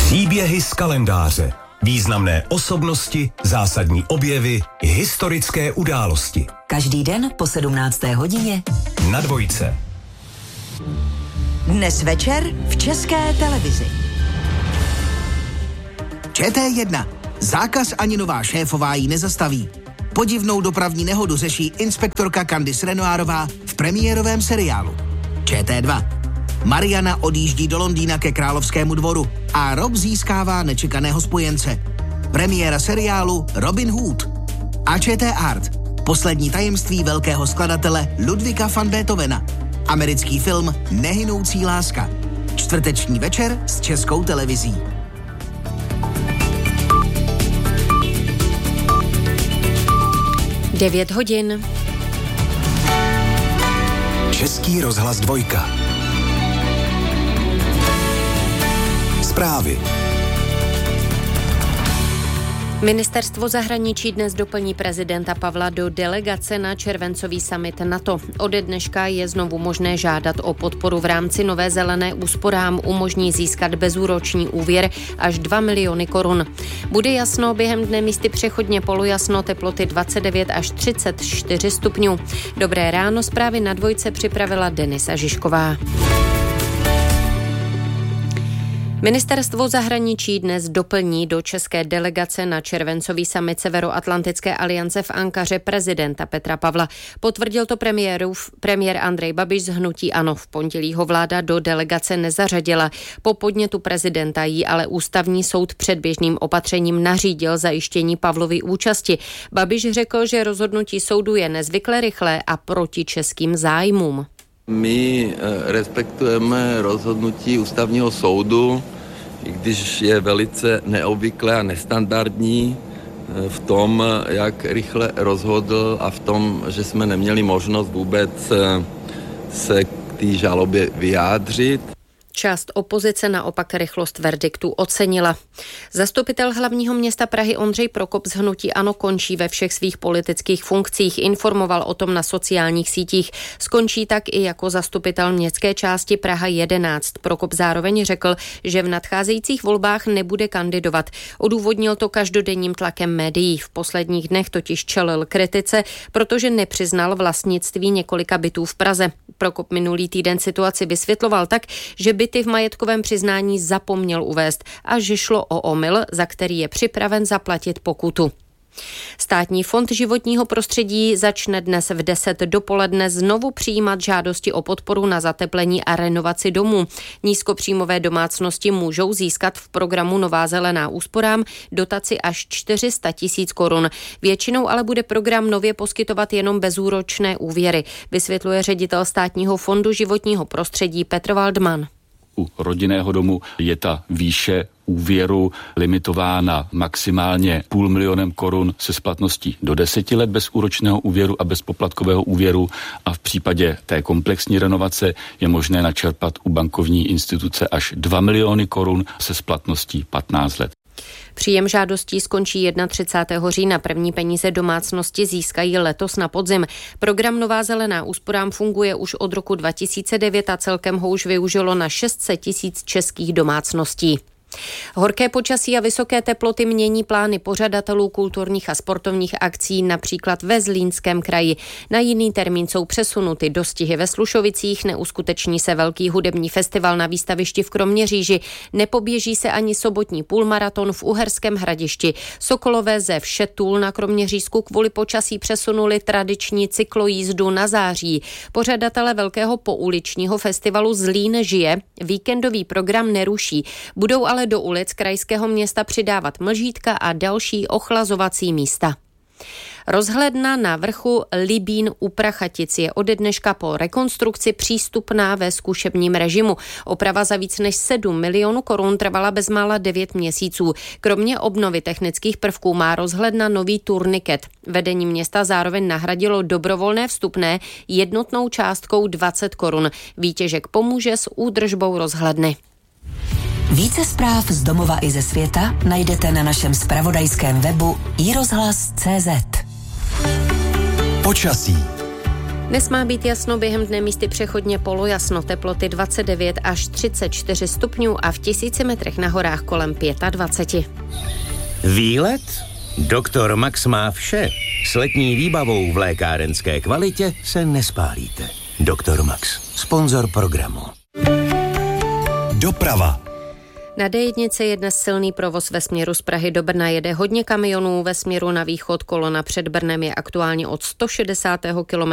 Příběhy z kalendáře. Významné osobnosti, zásadní objevy, historické události. Každý den po 17. hodině Na Dvojce. Dnes večer v České televizi. ČT1. Zákaz ani nová šéfová ji nezastaví. Podivnou dopravní nehodu řeší inspektorka Candice Renoirová v premiérovém seriálu. ČT2. Mariana odjíždí do Londýna ke královskému dvoru a Rob získává nečekaného spojence. Premiéra seriálu Robin Hood. A ČT Art. Poslední tajemství velkého skladatele Ludvíka van Beethovena. Americký film Nehynoucí láska. Čtvrteční večer s Českou televizí. Devět hodin. Český rozhlas Dvojka. Zprávy. Ministerstvo zahraničí dnes doplní prezidenta Pavla do delegace na červencový summit NATO. Ode dneška je znovu možné žádat o podporu v rámci Nové zelené úsporám umožní získat bezúroční úvěr až 2 miliony korun. Bude jasno během dne, místy přechodně polojasno, teploty 29 až 34 stupňů. Dobré ráno, zprávy na Dvojce připravila Denisa Žižková. Ministerstvo zahraničí dnes doplní do české delegace na červencový summit Severoatlantické aliance v Ankaře prezidenta Petra Pavla. Potvrdil to premiér Andrej Babiš z hnutí ANO. V pondělí ho vláda do delegace nezařadila. Po podnětu prezidenta jí ale ústavní soud předběžným opatřením nařídil zajištění Pavlovy účasti. Babiš řekl, že rozhodnutí soudu je nezvykle rychlé a proti českým zájmům. My respektujeme rozhodnutí ústavního soudu, i když je velice neobvyklé a nestandardní v tom, jak rychle rozhodl a v tom, že jsme neměli možnost vůbec se k té žalobě vyjádřit. Část opozice naopak rychlost verdiktu ocenila. Zastupitel hlavního města Prahy Ondřej Prokop z hnutí ANO končí ve všech svých politických funkcích. Informoval o tom na sociálních sítích. Skončí tak i jako zastupitel městské části Praha 11. Prokop zároveň řekl, že v nadcházejících volbách nebude kandidovat. Odůvodnil to každodenním tlakem médií. V posledních dnech totiž čelil kritice, protože nepřiznal vlastnictví několika bytů v Praze. Prokop minulý týden situaci vysvětloval tak, že byty v majetkovém přiznání zapomněl uvést a že šlo o omyl, za který je připraven zaplatit pokutu. Státní fond životního prostředí začne dnes v 10 dopoledne znovu přijímat žádosti o podporu na zateplení a renovaci domů. Nízkopříjmové domácnosti můžou získat v programu Nová zelená úsporám dotaci až 400 000 korun. Většinou ale bude program nově poskytovat jenom bezúročné úvěry, vysvětluje ředitel Státního fondu životního prostředí Petr Waldman. U rodinného domu je ta výše úvěru limitována maximálně 500 000 korun se splatností do 10 let bezúročného úvěru a bezpoplatkového úvěru a v případě té komplexní renovace je možné načerpat u bankovní instituce až 2 miliony korun se splatností 15 let. Příjem žádostí skončí 31. října. První peníze domácnosti získají letos na podzim. Program Nová zelená úsporám funguje už od roku 2009 a celkem ho už využilo na 600 000 českých domácností. Horké počasí a vysoké teploty mění plány pořadatelů kulturních a sportovních akcí například ve Zlínském kraji. Na jiný termín jsou přesunuty dostihy ve Slušovicích, neuskuteční se velký hudební festival na výstavišti v Kroměříži, nepoběží se ani sobotní půlmaraton v Uherském Hradišti. Sokolové ze Všetůl na Kroměřížsku kvůli počasí přesunuli tradiční cyklojízdu na září. Pořadatelé velkého pouličního festivalu Zlín žije víkendový program neruší. Budou ale do ulic krajského města přidávat mlžítka a další ochlazovací místa. Rozhledna na vrchu Libín u Prachatic je ode dneška po rekonstrukci přístupná ve zkušebním režimu. Oprava za víc než 7 milionů korun trvala bezmála 9 měsíců. Kromě obnovy technických prvků má rozhledna nový turniket. Vedení města zároveň nahradilo dobrovolné vstupné jednotnou částkou 20 korun. Výtěžek pomůže s údržbou rozhledny. Více zpráv z domova i ze světa najdete na našem zpravodajském webu iRozhlas.cz. Počasí. Dnes má být jasno, během dne místy přechodně polojasno, teploty 29 až 34 stupňů a v 1000 metrech na horách kolem 25. Výlet? Doktor Max má vše. S letní výbavou v lékárenské kvalitě se nespálíte. Doktor Max, sponzor programu. Doprava. Na D1 je dnes silný provoz ve směru z Prahy do Brna. Jede hodně kamionů, ve směru na východ kolona před Brnem je aktuálně od 160. km